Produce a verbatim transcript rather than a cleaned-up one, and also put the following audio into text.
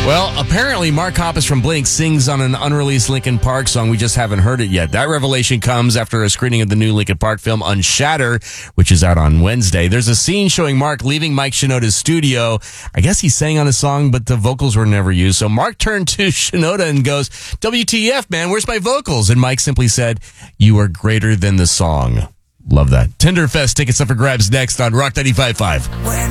Well, apparently Mark Hoppus from Blink sings on an unreleased Linkin Park song. We just haven't heard it yet. That revelation comes after a screening of the new Linkin Park film Unshatter, which is out on Wednesday. There's a scene showing Mark leaving Mike Shinoda's studio. I guess he sang on a song, but the vocals were never used. So Mark turned to Shinoda and goes, W T F, man, where's my vocals? And Mike simply said, you are greater than the song. Love that. Tinderfest tickets up for grabs next on Rock ninety-five point five.